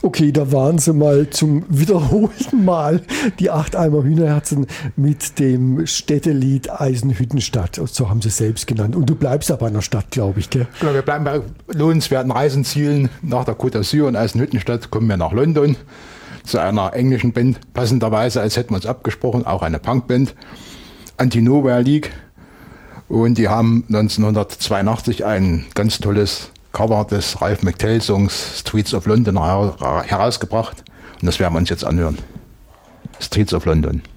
Okay, da waren sie mal zum wiederholten Mal, die 8 Eimer Hühnerherzen mit dem Städtelied Eisenhüttenstadt. So haben sie es selbst genannt. Und du bleibst aber in der Stadt, glaube ich, gell? Genau, wir bleiben bei lohnenswerten Reisenzielen. Nach der Côte d'Azur und Eisenhüttenstadt kommen wir nach London zu einer englischen Band, passenderweise, als hätten wir uns abgesprochen, auch eine Punkband, Anti-Nowhere League. Und die haben 1982 ein ganz tolles Cover des Ralph McTell-Songs Streets of London herausgebracht. Und das werden wir uns jetzt anhören. Streets of London.